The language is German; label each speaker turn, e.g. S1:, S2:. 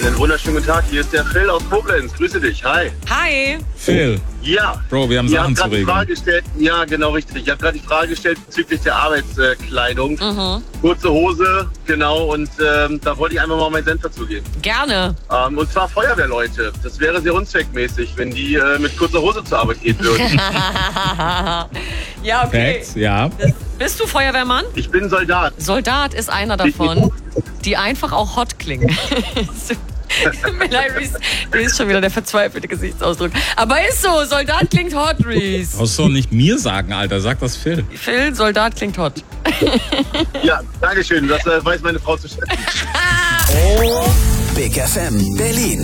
S1: Einen wunderschönen guten Tag, hier ist der Phil aus Koblenz. Grüße dich, hi.
S2: Hi.
S3: Phil.
S1: Ja.
S3: Bro, wir haben
S1: Ihr
S3: Sachen
S1: habt
S3: zu
S1: gerade die
S3: regeln.
S1: Frage gestellt, ja genau richtig. Ich habe gerade die Frage gestellt bezüglich der Arbeitskleidung. Kurze Hose, genau, und da wollte ich einfach mal meinen Senf dazugeben.
S2: Gerne.
S1: Und zwar Feuerwehrleute. Das wäre sehr unzweckmäßig, wenn die mit kurzer Hose zur Arbeit gehen würden.
S2: Ja, okay.
S3: Facts, ja.
S2: Bist du Feuerwehrmann?
S1: Ich bin Soldat.
S2: Soldat ist einer davon, die einfach auch hot klingen. Tut mir leid, Reese ist schon wieder der verzweifelte Gesichtsausdruck. Aber ist so, Soldat klingt hot, Reese.
S3: Brauchst du doch nicht mir sagen, Alter. Sag das Phil.
S2: Phil, Soldat klingt hot.
S1: Ja, dankeschön. Das weiß meine Frau zu schätzen.
S4: Big FM Berlin.